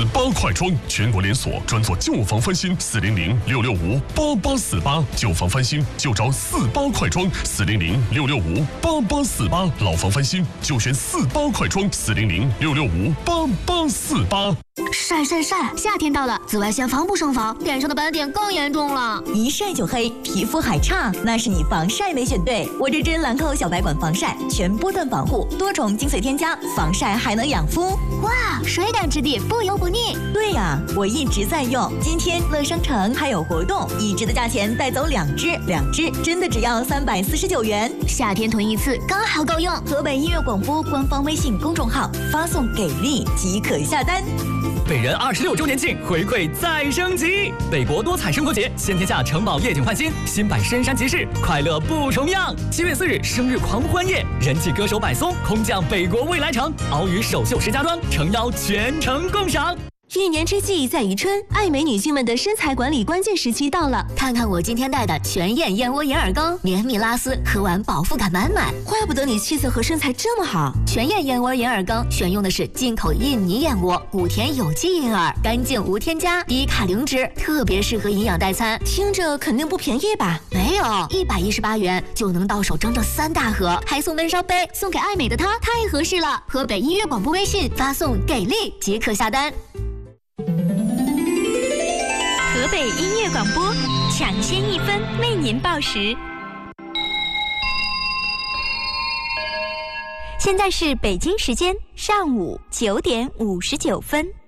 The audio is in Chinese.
48快装，全国连锁，专做旧房翻新，400-665-8848，旧房翻新就找48快装，400-665-8848，老房翻新就选48快装，400-665-8848。 晒！夏天到了，紫外线防不胜防，脸上的斑点更严重了。 一晒就黑，皮肤还差，那是你防晒没选对。我这支兰蔻小白管防晒，全波段防护，多重精髓添加，防晒还能养肤。 哇，水感质地，不油不腻。 对呀，我一直在用。今天乐商城还有活动，一支的价钱带走2支，2支真的只要349元。 夏天囤一次刚好够用。 河北音乐广播官方微信公众号发送给力即可下单。 北人26周年庆回馈再升级，北国多彩生活节先天下城堡夜景焕新，新版深山集市快乐不重样。7月4日生日狂欢夜，人气歌手柏松空降北国未来城，鳌鱼首秀石家庄，诚邀全城共赏。 一年之计在于春，爱美女性们的身材管理关键时期到了。 看看我今天带的全燕燕窝银耳羹，绵密拉丝，喝完饱腹感满满。 怪不得你气色和身材这么好。 全燕燕窝银耳羹选用的是进口印尼燕窝，谷田有机银耳，干净无添加，低卡零脂，特别适合营养代餐。 听着肯定不便宜吧？ 没有，118元就能到手整整3大盒，还送温烧杯，送给爱美的她太合适了。河北音乐广播微信发送给力即可下单。 河北音乐广播抢先1分为您报时。现在是北京时间上午9点59分。